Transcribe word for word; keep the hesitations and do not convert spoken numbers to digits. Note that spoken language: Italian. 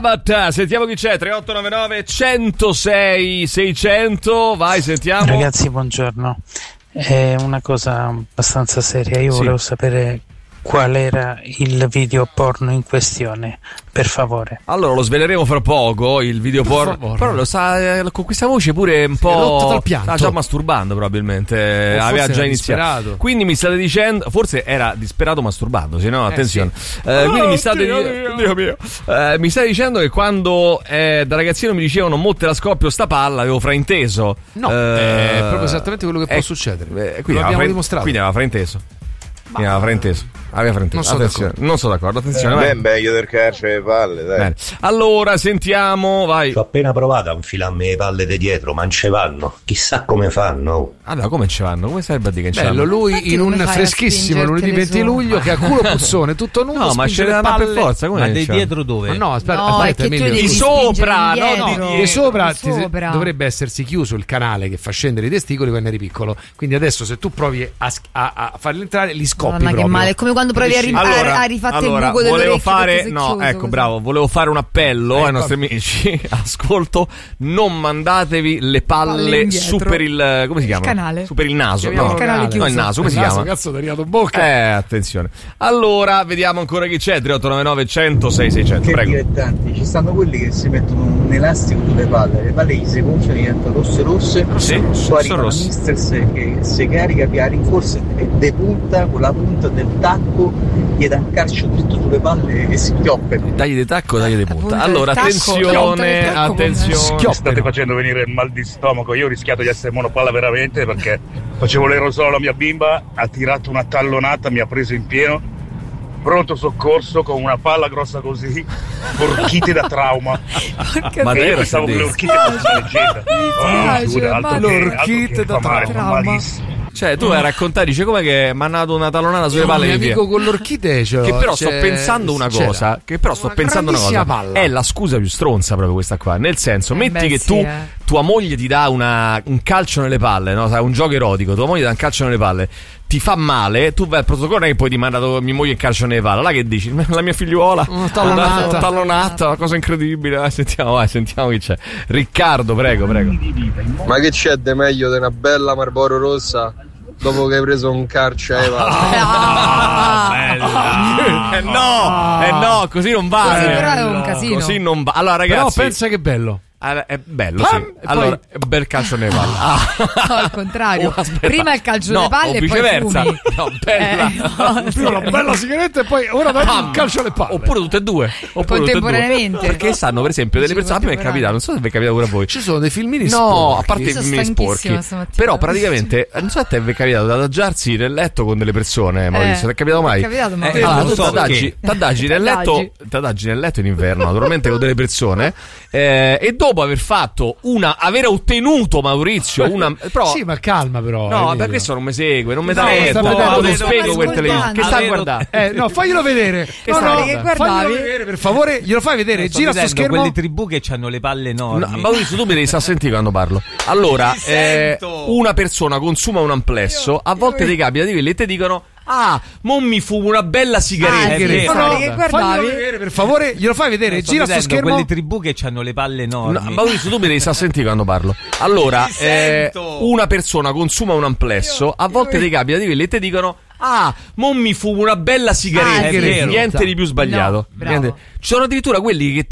Sentiamo chi c'è. tre otto nove nove uno zero sei sei zero zero. Vai, sentiamo. Ragazzi, buongiorno. È una cosa abbastanza seria. Io sì. volevo sapere qual era il video porno in questione, per favore. Allora lo sveleremo fra poco, il video Per porno. favore. Però lo sa, eh, con questa voce pure un Si è rotto po'. dal pianto. Sta già masturbando probabilmente. O Aveva forse già era iniziato. disperato. Quindi mi state dicendo. Forse era disperato masturbando, se no, attenzione. sì. Eh, quindi Oh, mi state Dio di- mio. Dio mio. Eh, mi state dicendo che quando eh, da ragazzino mi dicevano mo te la scoppio sta palla, avevo frainteso. No, Eh, è proprio esattamente quello che può eh, succedere. eh, Lo quindi abbiamo aveva fra- dimostrato. Quindi aveva frainteso. Quindi aveva frainteso. Aveva frainteso. Non sono Attenzione, d'accordo. non sono d'accordo. Attenzione, Eh, vai. è meglio del carcere le palle, dai. Bene. Allora, sentiamo, vai. Ci ho appena provato a infilarmi le palle di dietro, ma non ce vanno. Chissà come fanno. Allora, come ci vanno? Come sarebbe a dire che ci Bello, vanno? lui Infatti in come un fai a freschissimo lunedì spingertele venti su? luglio che a culo puzzone, tutto nudo. No, ma spinge ce le ne danno per palle. forza, come Ma ne dei c'è? dietro dove? Ma no, aspetta, No, aspetta, è che tu Emilio. devi Di spingere sopra, indietro. no, di- Di sopra, Di ti- sopra. dovrebbe essersi chiuso il canale che fa scendere i testicoli quando eri piccolo. Quindi adesso se tu provi a, a, a farli entrare, li scoppi Madonna, che proprio. male, è come quando provi a, ri- Allora, a, a rifatte allora, il buco volevo dell'orecchio fare, perché sei no, chiuso, ecco, così. bravo, volevo fare un appello Eh, ai nostri amici. Ascolto, non mandatevi le palle Palle su indietro. per il, come si chiama? canale. Su per il naso, Chiamiamo no, il canale no, chiuso. il naso, come si Il naso, chiama? cazzo, ti è arrivato in bocca. Eh, attenzione. Allora, vediamo ancora chi c'è. tre otto nove nove uno zero sei sei zero zero. Che Prego. dilettanti, ci stanno quelli che si mettono un elastico sulle palle, le palle gli si gonfiano, diventano rosse rosse, Sì, poi sono arriva la rosse. mistress che si carica via rinforza e depunta con la punta del tacco, gli dà un calcio dritto sulle palle e si chioppano. Dagli di tacco, dagli di punta. punta del Allora, tacco, attenzione, punta del tacco, attenzione. State facendo venire il mal di stomaco. Io ho rischiato di essere monopalla veramente perché facevo l'aerosolo alla mia bimba, ha tirato una tallonata, mi ha preso in pieno, pronto soccorso con una palla grossa così, orchite da trauma. Porca Ma E io davvero, pensavo che Sandì? le orchite fosse una leggenda. Oh, dispiace, giuro, altro ma- che- altro L'orchite che da fa male, fa trauma. malissimo. Cioè, tu vai a raccontare, dice come che mi ha dato una talonata sulle Un palle mio e via. amico con l'orchidea, cioè, Che però sto c'è- pensando una c'era cosa, che però sto una pensando una cosa. grandissima palla. È la scusa più stronza proprio questa qua. Nel senso, Eh metti beh, che sì, tu, eh. tua moglie ti dà una, un calcio nelle palle, no? Sai, un gioco erotico, tua moglie ti dà un calcio nelle palle, ti fa male, tu vai al protocollo non è che poi ti manda mia moglie il calcio nelle palle. Là che dici? La mia figliuola, Una tallonata. una tallonata, una cosa incredibile. Vai, sentiamo, vai, sentiamo chi c'è. Riccardo, prego, prego. Ma che c'è di meglio di una bella Marlboro rossa dopo che hai preso un calcio ai palle? Bella. Eh no, eh no, così non va. Così eh. però è un casino. Così non va. Allora, Però ragazzi, pensa che bello. Ah, è bello, Pam! sì. E Allora, poi- bel calcio nelle palle. Ah. No, al contrario. Oh, aspetta. Prima il calcio No, nelle palle o e poi viceversa. fumi. No, bella. Eh, no, Prima una bella sigaretta e poi ora dai Pam! un calcio alle palle. Oppure tutte e due. Oppure tutte e due. Contemporaneamente. Perché sanno, per esempio, delle Dici persone. A me è capitato, non so se vi è capitato pure a voi. Ci sono dei filmini No, sporchi. a parte i Sono filmini sporchi. stanchissima stamattina. Però praticamente, non so se te vi è capitato di adagiarsi nel letto con delle persone, Maurizio. Ti è capitato mai? È capitato, ma Eh, Allora, lo tu so t'adaggi, perché. t'adaggi nel letto, T'adaggi. t'adaggi nel letto in inverno, naturalmente con delle persone, eh, e dopo aver fatto una, aver ottenuto, Maurizio, una, però, Sì, ma calma però. no, Emilio. per questo non mi segue, non mi No, dà sta retta, vedendo, non lo spiego sto quel televisore, che sta a Avevo- guardare. Eh, no, faglielo vedere. Che no, sta- no, che guardavi? faglielo vedere, per favore. Glielo fai vedere. Sto Gira sto vedendo schermo. quelle tribù che hanno le palle enormi. No, Maurizio, tu mi devi stare a sentire quando parlo. Allora, Mi eh, sento. una persona consuma un amplesso, a volte ti capita di quelli e ti dicono: ah, mo mi fumo una bella Ah, sigaretta. sì, vero. no, No, che no, guardavi? faglielo vedere, per favore. Glielo fai vedere. Sto Gira sto vedendo schermo. quelle tribù che hanno le palle enormi. No, Maurizio, tu mi devi stare a sentire quando parlo. Allora, Mi eh, sento. una persona consuma un amplesso, a volte ti capita di quelli e ti dicono: ah, mo mi fumo una bella sigaretta. Ah, sì, vero. Niente di più sbagliato. No, bravo. Niente. Ci sono addirittura quelli che ti